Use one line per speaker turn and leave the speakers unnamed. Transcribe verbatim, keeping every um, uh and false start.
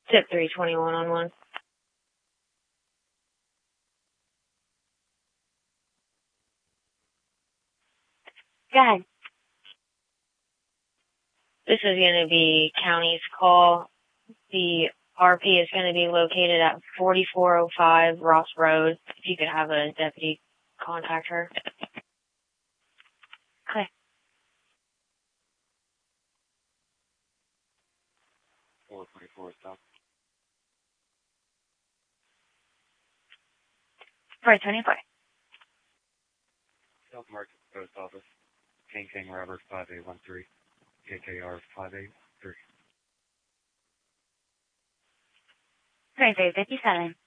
Tip three twenty-one on one. Go ahead. This is going to be county's call. The R P is going to be located at forty-four oh five Ross Road. If you could have a deputy contact her. Okay.
four twenty-four stop.
four twenty-four.
South Market Post Office. King King Robert five eight one three. K K R five eight three.
twenty-three fifty-seven.